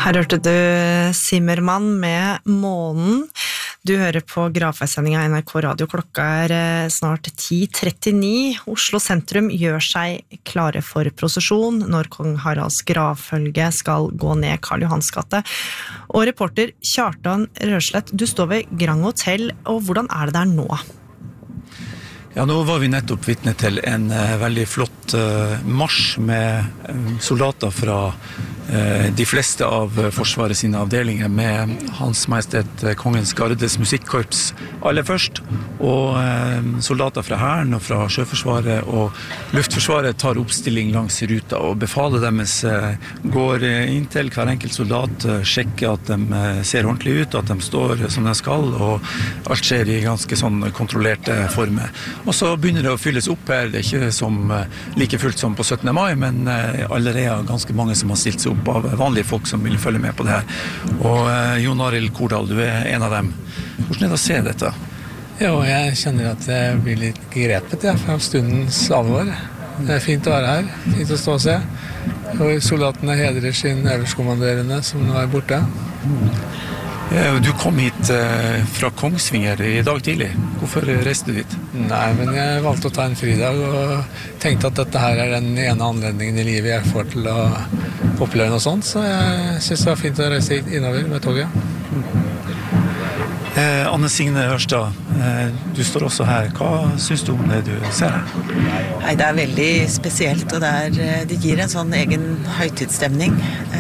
Her hørte du Zimmermann med Månen. Du hører på gravferdssendingen av NRK Radio. Klokka snart 10:39. Oslo sentrum gjør seg klare for prosesjon når kong Haralds gravfølge skal gå ned Karl Johans gate. Og reporter Kjartan Røslett, du står ved Grand Hotel, og hvordan det der nå? Ja, nå var vi nettopp vitne til en veldig flott marsj med soldater fra de fleste av Forsvaret sine avdelinger med Hans Majestet Kongens Gardes musikkorps aller først, og soldater fra Hæren og fra Sjøforsvaret og Luftforsvaret tar oppstilling langs ruta, og befalet deres går inn til hver enkelt soldat, sjekker at de ser ordentlig ut, at de står som de skal, og alt skjer i ganske sånn kontrollerte former. Og så begynner det å fylles opp her. Det ikke som, like fullt som på 17. mai, men allerede ganske mange som har stilt seg opp av vanlige folk som vil følge med på det her. Og Jon Arild Kordal, du en av dem. Hvordan det å se dette? Jo, jeg kjenner at jeg blir litt grepet fra stundens alvor. Det fint å være her, fint å stå og se. Og soldatene hedrer sin øverstkommanderende som nå borte. Du kom hit fra Kongsvinger i dag tidlig. Hvorfor reiste du dit? Nei, men jeg valgte å ta en fridag og tenkte at dette her den ene anledningen i livet jeg får til å oppleve noe sånt, så jeg synes det var fint å reise innover med toget. Anne Signe Ørstad, du står også her. Hva synes du om det du ser her? Nei, det veldig spesielt, og det gir en sånn egen høytidsstemning.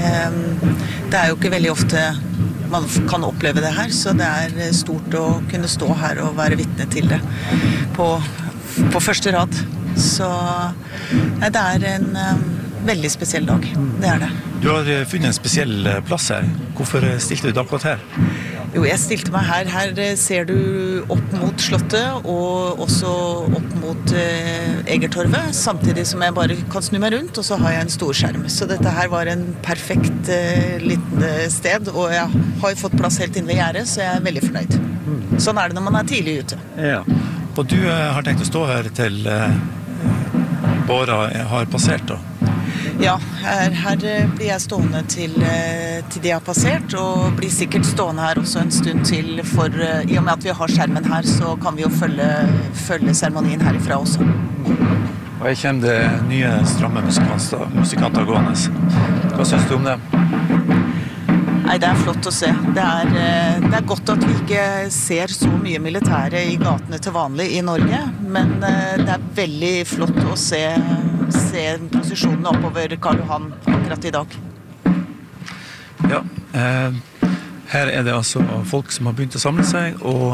Det jo ikke veldig ofte man kan oppleve det her, så det stort å kunne stå her og være vitne til det på første rad. Så det en veldig spesiell dag, det det. Du har funnet en spesiell plass her. Hvorfor stilte du akkurat her? Jo, jeg stilte meg her. Her ser du opp mot slottet, og også opp mot Egertorvet, samtidig som jeg bare kan snu meg rundt, og så har jeg en stor skjerm. Så dette her var en perfekt liten sted, og jeg har fått plass helt inne ved gjerdet, så jeg veldig fornøyd. Sånn det når man tidlig ute. Ja, og du har tenkt å stå her til Båra har passert da? Ja, her blir jeg stående til de har passert, og blir sikkert stående her også en stund til, for i og med at vi har skjermen her, så kan vi jo følge seremonien herifra også. Og jeg kjenner det nye stramme musikanter gående. Hva synes du om det? Nei, det flott å se. Det godt at vi ikke ser så mye militære i gatene til vanlig i Norge, men det veldig flott å se posisjonene oppover Karl Johan akkurat i dag. Ja, her det altså folk som har begynt å samle seg og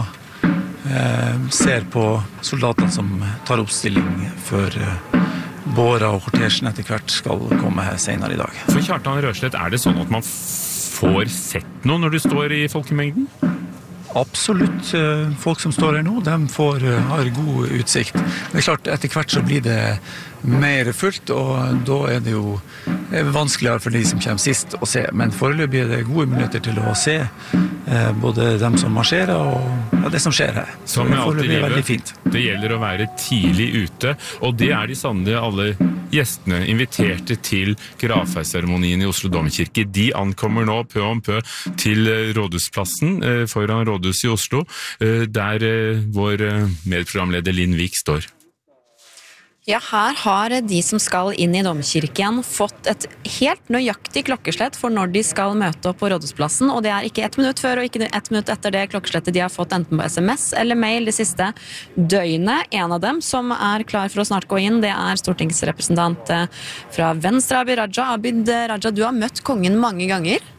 ser på soldatene som tar oppstilling før Båra og kortesjen etter hvert skal komme her senere i dag. For Kjartan Røslett, det sånn at man får sett noe når du står i folkemengden? Absolutt. Folk som står her nå, de har god utsikt. Men klart, etter hvert så blir det mer fullt, og da det jo vanskeligere for de som kommer sist å se. Men foreløpig det gode muligheter til å se både dem som marsjerer og det som skjer her. Så som foreløpig veldig fint. Det gjelder å være tidlig ute, og det de sannelig alle gjestene inviterte til gravferdsseremonien i Oslo Domkirke. De ankommer nå pø om pø til Rådhusplassen foran Rådhuset i Oslo, der vår medprogramleder Linn Vik står. Ja, her har de som skal inn i Domkirken fått et helt nøyaktig klokkeslett for når de skal møte opp på Rådhusplassen, og det ikke 1 minutt før og ikke 1 minutt etter det klokkeslettet de har fått enten på SMS eller mail det siste døgnet. En av dem som klar for å snart gå inn, det stortingsrepresentant fra Venstre, Abid Raja. Abid Raja, du har møtt kongen mange ganger.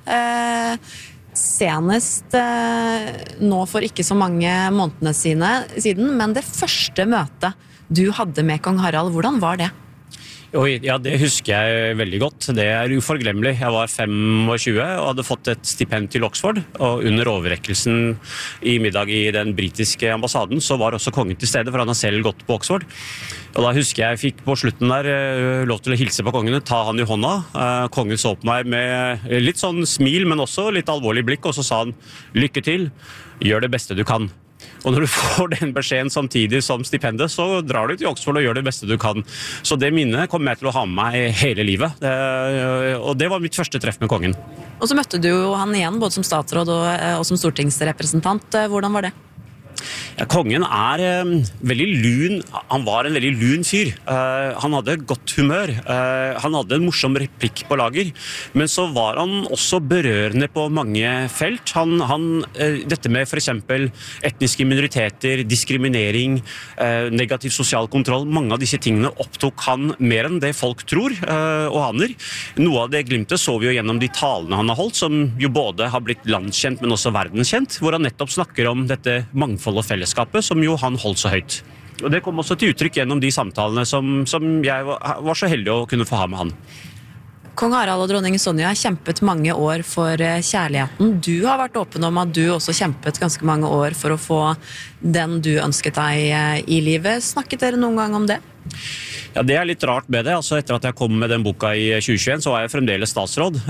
Senest nå for ikke så mange månedene siden, men det første møtet du hadde med kong Harald, hvordan var det? Ja, det husker jeg veldig godt. Det uforglemmelig. Jeg var 25 og hadde fått et stipend til Oxford, og under overrekkelsen i middag i den britiske ambassaden så var også kongen til stede, for han har selv gått på Oxford. Og da husker jeg fikk på slutten der lov til å hilse på kongen, ta han i hånda. Kongen så på meg med litt sånn smil, men også litt alvorlig blikk, og så sa han, lykke til, gjør det beste du kan. Og når du får den beskjeden samtidig som stipendet, så drar du til Oxford og gjør det beste du kan. Så det minnet kommer jeg til å ha med meg hele livet. Og det var mitt første treff med kongen. Og så møtte du jo han igjen, både som statsråd og som stortingsrepresentant. Hvordan var det? Ja, kongen veldig lun, han var en veldig lun fyr. Han hadde godt humør, han hadde en morsom replikk på lager, men så var han også berørende på mange felt. Dette med for eksempel etniske minoriteter, diskriminering, negativ sosial kontroll, mange av disse tingene opptok han mer enn det folk tror og aner. Noe av det glimtet så vi jo gjennom de talene han har holdt, som jo både har blitt landskjent, men også verdenskjent, hvor han nettopp snakker om dette mangfold og fellesskapet, som jo han holdt så høyt. Og det kom også til uttrykk gjennom de samtalene som jeg var så heldig å kunne få ha med han. Kong Harald og dronning Sonja har kjempet mange år for kjærligheten. Du har vært åpen om at du også kjempet ganske mange år for å få den du ønsket deg i livet. Snakket dere noen gang om det? Ja, det litt rart med det. Altså, etter at jeg kom med den boka i 2021, så var jeg fremdeles statsråd.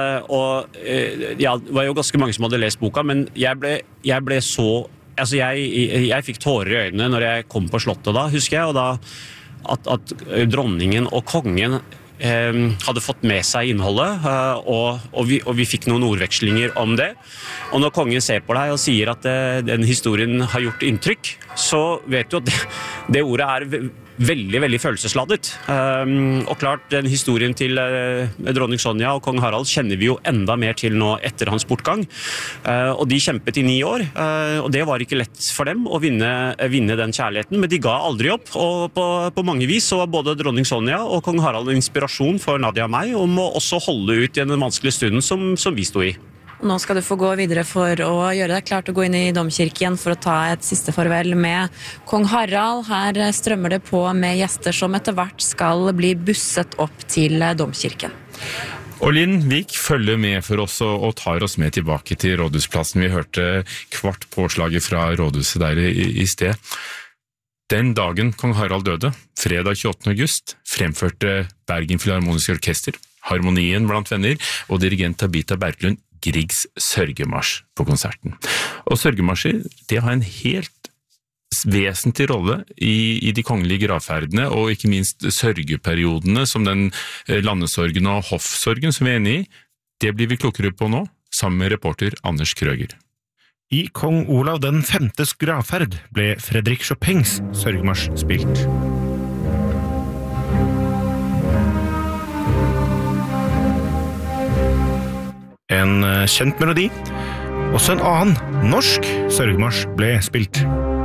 Det var jo ganske mange som hadde lest boka, men jeg ble så... Altså, jeg fikk tårer i øynene når jeg kom på slottet da, husker jeg, og da at dronningen og kongen hadde fått med seg innholdet, og vi fikk noen ordvekslinger om det. Og når kongen ser på deg og sier at den historien har gjort inntrykk, så vet du at det ordet veldig, veldig følelsesladet. Og klart, den historien til dronning Sonja og kong Harald kjenner vi jo enda mer til nå etter hans bortgang. Og de kjempet i 9 år, og det var ikke lett for dem å vinne den kjærligheten, men de ga aldri opp. Og på mange vis så var både dronning Sonja og kong Harald en inspirasjon for Nadia og meg om å også holde ut i den vanskelige stunden som vi sto i. Nå skal du få gå videre for å gjøre deg klart å gå inn i domkirken for å ta et siste farvel med kong Harald. Her strømmer det på med gjester som etter hvert skal bli busset opp til domkirken. Og Linn Vik følger med for oss og tar oss med tilbake til Rådhusplassen. Vi hørte kvart påslaget fra rådhuset der i sted. Den dagen kong Harald døde, fredag 28. august, fremførte Bergen Filharmoniske Orkester, Harmonien blant venner og dirigent Tabita Berglund Griegs sørgemarsj på konserten. Og sørgemarsjer, det har en helt vesentlig rolle i de kongelige gravferdene, og ikke minst sørgeperiodene som den landesorgen og hoffsorgen som vi inne i. Det blir vi klokere på nå, sammen med reporter Anders Krøger. I kong Olav den 5.s gravferd ble Frédéric Chopins sørgemarsj spilt. En kjent melodi, også en annen norsk sørgemarsj ble spilt.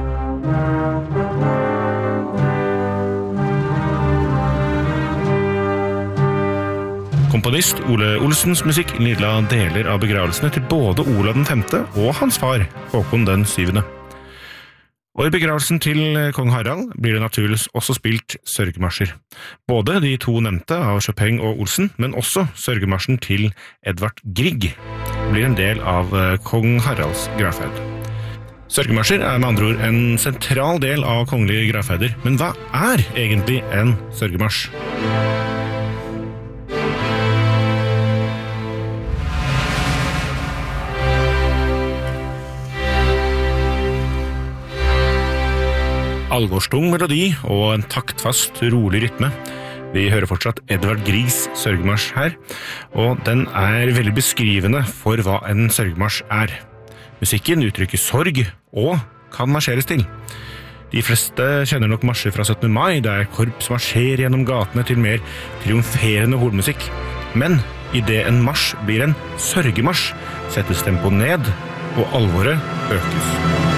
Komponist Ole Olsens musikk nydla deler av begravelsene til både Olav den 5. og hans far, Håkon den 7. Og i begravelsen til kong Harald blir det naturligvis også spilt sørgemarsjer. Både de to nevnte av Chopin og Olsen, men også sørgemarsjen til Edvard Grieg blir en del av kong Haralds gravferd. Sørgemarsjer med andre ord en sentral del av kongelige gravferder, men hva egentlig en sørgemarsj? Alvorstung melodi og en taktfast, rolig rytme. Vi hører fortsatt Edvard Griegs sørgemarsj her, og den veldig beskrivende for hva en sørgemarsj er. Musikken uttrykker sorg og kan marsjeres til. De fleste kjenner nok marsjer fra 17. mai, der korps marsjerer gjennom gatene til mer triumferende hornmusikk. Men i det en marsj blir en sørgemarsj, settes tempo ned, og alvoret økes.